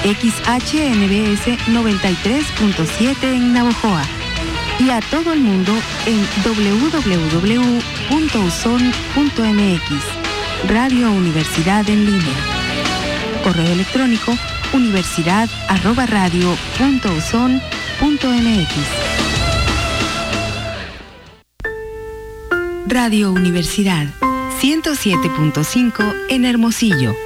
XHNBS 93.7 en Navojoa y a todo el mundo en www.uson.mx. Radio Universidad en línea. Correo electrónico universidad@radio.uson.mx. Radio Universidad 107.5 en Hermosillo.